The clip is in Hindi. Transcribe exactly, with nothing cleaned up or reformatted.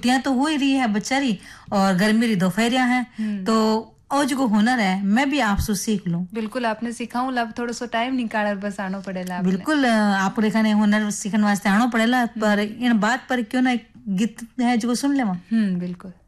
छुट्टियां तो हो ही रही है बेचारी और गर्मी री दोपहरियां हैं तो और जो हुनर है मैं भी आपसे सीख लूं। बिल्कुल आपने सिखाऊं लब थोड़ा सो टाइम निकाल बस आनो पड़ेला आपने। बिल्कुल आप रेखाने हुनर सीखने वास्ते आनो पड़ेला पर इन बात पर क्यों ना गीत है जो सुन लेवा। हम्म बिल्कुल।